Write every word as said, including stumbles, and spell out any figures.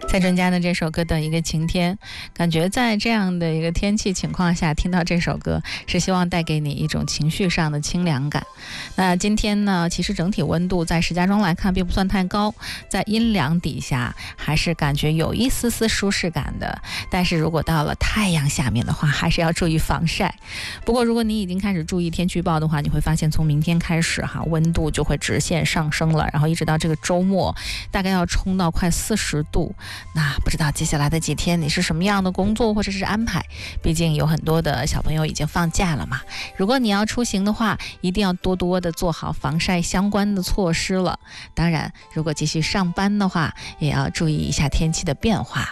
蔡淳佳的这首歌的一个晴天，感觉在这样的一个天气情况下听到这首歌，是希望带给你一种情绪上的清凉感。那今天呢，其实整体温度在石家庄来看并不算太高，在阴凉底下还是感觉有一丝丝舒适感的。但是如果到了太阳下面的话，还是要注意防晒。不过如果你已经开始注意天气预报的话，你会发现从明天开始哈，温度就会直线上升了，然后一直到这个周末，大概要冲到快四十度。那不知道接下来的几天你是什么样的工作或者是安排？毕竟有很多的小朋友已经放假了嘛。如果你要出行的话，一定要多多的做好防晒相关的措施了。当然，如果继续上班的话，也要注意一下天气的变化。